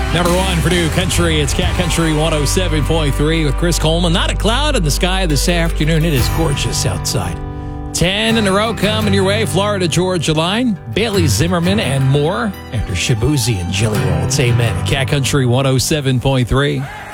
Number one for New Country, it's Cat Country 107.3 with Chris Coleman. Not a cloud in the sky this afternoon. It is gorgeous outside. 10 in a row coming your way. Florida Georgia Line, Bailey Zimmerman, and more after Shabuzi and Jelly Roll. It's Amen. Cat Country 107.3.